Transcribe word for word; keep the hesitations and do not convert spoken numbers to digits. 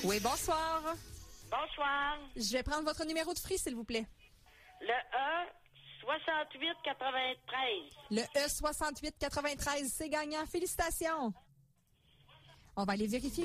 Oui, bonsoir. Bonsoir. Je vais prendre votre numéro de free, s'il vous plaît. Le E soixante-huit quatre-vingt-treize. Le E soixante-huit quatre-vingt-treize, c'est gagnant. Félicitations. On va aller vérifier.